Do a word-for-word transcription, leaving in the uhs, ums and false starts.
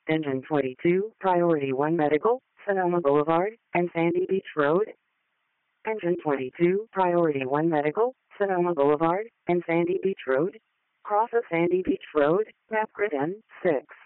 Engine twenty-two, Priority one Medical, Sonoma Boulevard, and Sandy Beach Road. Engine twenty-two, Priority one Medical, Sonoma Boulevard, and Sandy Beach Road. Cross of Sandy Beach Road, map grid N six.